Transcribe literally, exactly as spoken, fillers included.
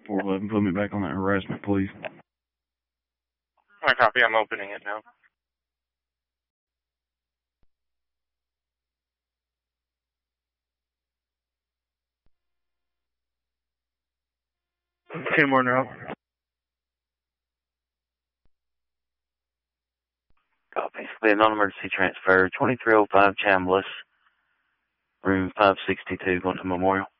four eleven, put me back on that harassment, please. I copy. I'm opening it now. Two more now. Copy. Be a non-emergency transfer. twenty-three oh five Chambliss, room five sixty-two, going to Memorial.